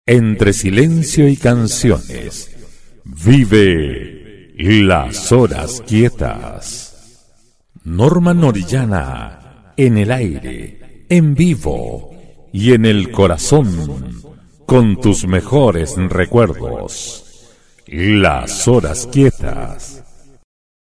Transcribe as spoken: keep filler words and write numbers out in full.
Entre silencio y canciones, vive Las Horas Quietas. Norman Orellana, en el aire, en vivo y en el corazón, con tus mejores recuerdos. Las Horas Quietas.